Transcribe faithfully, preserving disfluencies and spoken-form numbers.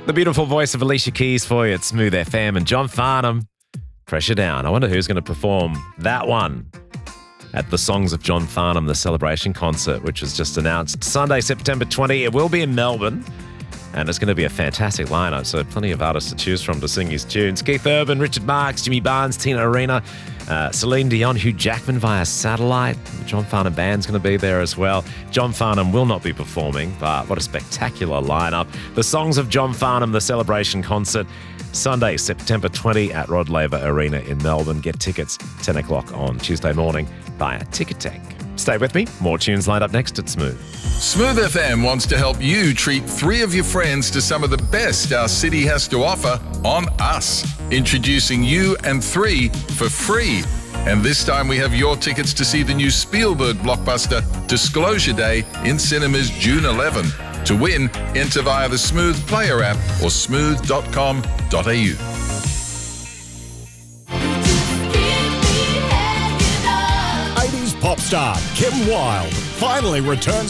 The beautiful voice of Alicia Keys for you at Smooth F M, and John Farnham, Pressure Down. I wonder who's going to perform that one at the Songs of John Farnham, the celebration concert, which was just announced Sunday, September twentieth. It will be in Melbourne, and it's going to be a fantastic lineup, so plenty of artists to choose from to sing his tunes. Keith Urban, Richard Marx, Jimmy Barnes, Tina Arena, uh, Celine Dion, Hugh Jackman via satellite. The John Farnham Band's going to be there as well. John Farnham will not be performing, but what a spectacular lineup. The Songs of John Farnham, the celebration concert, Sunday, September twentieth at Rod Laver Arena in Melbourne. Get tickets ten o'clock on Tuesday morning via Ticketek. Stay with me. More tunes lined up next at Smooth. Smooth F M wants to help you treat three of your friends to some of the best our city has to offer on us. Introducing You and Three for free. And this time we have your tickets to see the new Spielberg blockbuster Disclosure Day in cinemas June eleventh. To win, enter via the Smooth Player app or smooth dot com dot a u. eighties pop star Kim Wilde finally returns